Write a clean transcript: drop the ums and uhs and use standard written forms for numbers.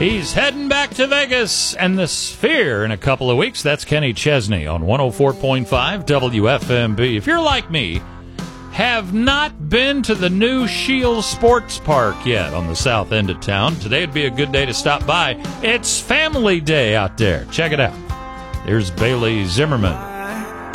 He's heading back to Vegas and the Sphere in a couple of weeks. That's Kenny Chesney on 104.5 WFMB. If you're like me, have not been to the new Shield Sports Park yet on the south end of town, today would be a good day to stop by. It's Family Day out there. Check it out. There's Bailey Zimmerman.